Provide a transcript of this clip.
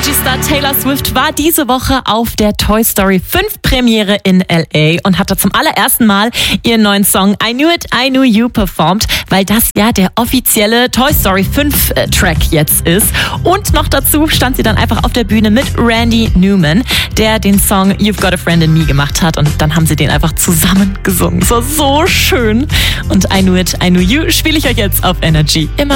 Energy-Star Taylor Swift war diese Woche auf der Toy Story 5 Premiere in L.A. und hatte zum allerersten Mal ihren neuen Song I Knew It, I Knew You performt, weil das ja der offizielle Toy Story 5 Track jetzt ist. Und noch dazu stand sie dann einfach auf der Bühne mit Randy Newman, der den Song You've Got a Friend in Me gemacht hat, und dann haben sie den einfach zusammen gesungen. Es war so schön. Und I Knew It, I Knew You spiele ich euch jetzt auf Energy. Immer